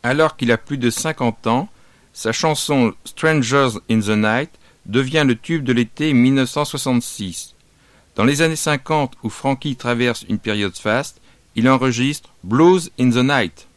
Alors qu'il a plus de 50 ans, sa chanson Strangers in the Night devient le tube de l'été 1966. Dans les années 50 où Frankie traverse une période faste, il enregistre Blues in the Night.